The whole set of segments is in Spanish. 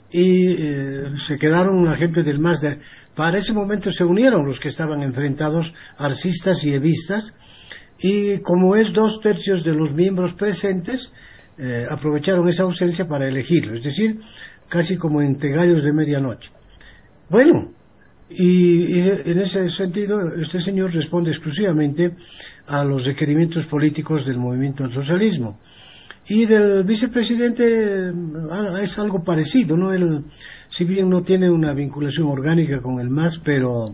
y se quedaron la gente del MAS. Para ese momento se unieron los que estaban enfrentados, arcistas y evistas, y como es 2/3 de los miembros presentes, aprovecharon esa ausencia para elegirlo, es decir, casi como entre gallos de medianoche. Bueno, y en ese sentido este señor responde exclusivamente a los requerimientos políticos del movimiento al socialismo. Y del vicepresidente es algo parecido, ¿no? Él, si bien no tiene una vinculación orgánica con el MAS, pero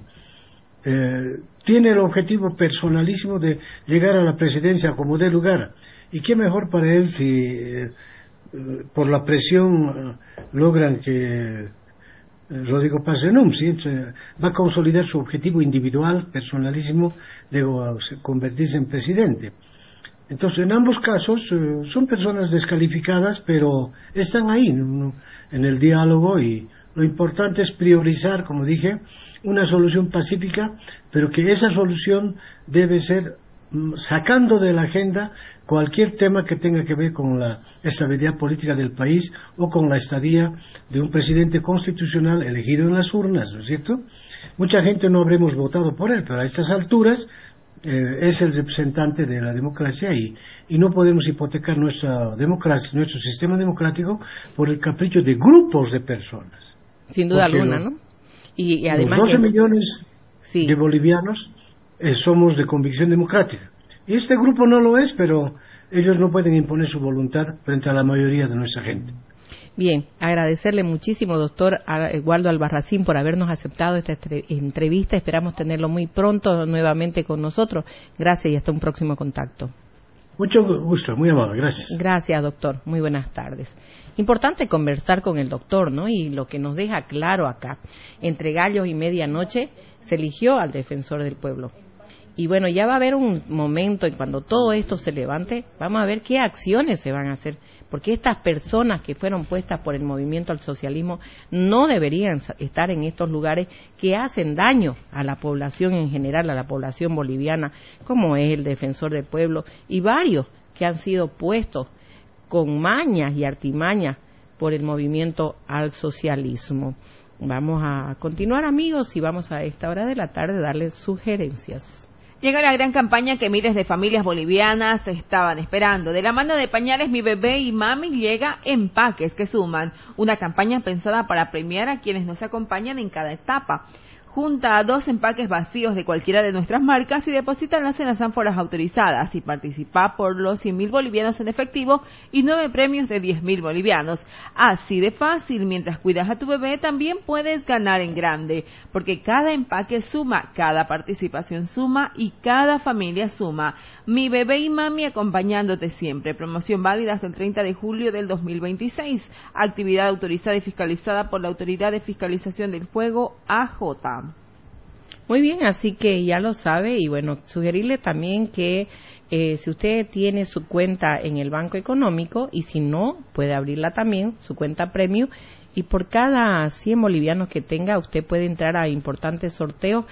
tiene el objetivo personalísimo de llegar a la presidencia como dé lugar. Y qué mejor para él si por la presión logran que Rodrigo Paz renuncie. Va a consolidar su objetivo individual, personalísimo, de convertirse en presidente. Entonces, en ambos casos son personas descalificadas, pero están ahí en el diálogo, y lo importante es priorizar, como dije, una solución pacífica, pero que esa solución debe ser sacando de la agenda cualquier tema que tenga que ver con la estabilidad política del país o con la estadía de un presidente constitucional elegido en las urnas, ¿no es cierto? Mucha gente no habremos votado por él, pero a estas alturas es el representante de la democracia, y no podemos hipotecar nuestra democracia, nuestro sistema democrático, por el capricho de grupos de personas. Sin duda alguna, ¿no? Y además los 12 millones de bolivianos somos de convicción democrática. Y este grupo no lo es, pero ellos no pueden imponer su voluntad frente a la mayoría de nuestra gente. Bien, agradecerle muchísimo, doctor Waldo Albarracín, por habernos aceptado esta entrevista. Esperamos tenerlo muy pronto nuevamente con nosotros. Gracias y hasta un próximo contacto. Mucho gusto, muy amable, gracias. Gracias, doctor. Muy buenas tardes. Importante conversar con el doctor, ¿no? Y lo que nos deja claro acá, entre gallos y medianoche se eligió al defensor del pueblo. Y bueno, ya va a haber un momento en cuando todo esto se levante, vamos a ver qué acciones se van a hacer, porque estas personas que fueron puestas por el movimiento al socialismo no deberían estar en estos lugares que hacen daño a la población en general, a la población boliviana, como es el defensor del pueblo, y varios que han sido puestos con mañas y artimañas por el movimiento al socialismo. Vamos a continuar, amigos, y vamos a esta hora de la tarde darles sugerencias. Llega la gran campaña que miles de familias bolivianas estaban esperando. De la mano de Pañales Mi Bebé y Mami llega Empaques que Suman, una campaña pensada para premiar a quienes nos acompañan en cada etapa. Junta 2 empaques vacíos de cualquiera de nuestras marcas y deposítalas en las ánforas autorizadas, y participa por los 100.000 bolivianos en efectivo y 9 premios de 10.000 bolivianos. Así de fácil, mientras cuidas a tu bebé también puedes ganar en grande, porque cada empaque suma, cada participación suma y cada familia suma. Mi Bebé y Mami acompañándote siempre. Promoción válida hasta el 30 de julio del 2026. Actividad autorizada y fiscalizada por la Autoridad de Fiscalización del Fuego, AJ. Muy bien, así que ya lo sabe, y bueno, sugerirle también que si usted tiene su cuenta en el Banco Económico, y si no, puede abrirla también, su cuenta Premio, y por cada 100 bolivianos que tenga, usted puede entrar a importantes sorteos